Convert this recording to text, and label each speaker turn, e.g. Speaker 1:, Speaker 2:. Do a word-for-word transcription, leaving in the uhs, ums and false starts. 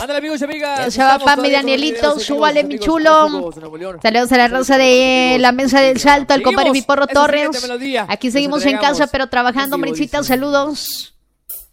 Speaker 1: Ándale, amigos y amigas.
Speaker 2: Se va para mi Danielito, súbale mi chulo. Saludos a la raza de la Mesa del Salto, al compadre mi Porro Torres. Aquí seguimos en casa, pero trabajando, Maricita, saludos.